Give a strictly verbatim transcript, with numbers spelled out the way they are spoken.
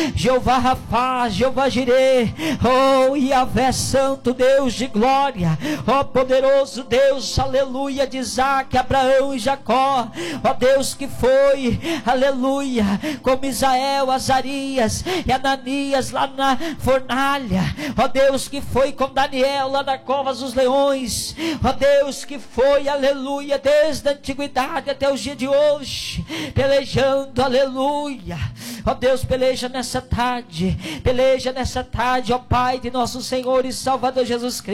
Jeová Rafá, Jeová Jirê, oh Yahvé Santo, Deus de glória, ó poderoso Deus, aleluia, de Isaac, Abraão e Jacó, ó Deus que foi, aleluia, com Misael, Azarias e Ananias lá na fornalha, ó Deus que foi com Daniel lá na cova dos leões, ó Deus que foi, aleluia, desde a antiguidade até os dias de hoje, pelejando, aleluia, ó Deus, peleja nessa tarde, peleja nessa tarde, ó Pai de nosso Senhor e Salvador Jesus Cristo.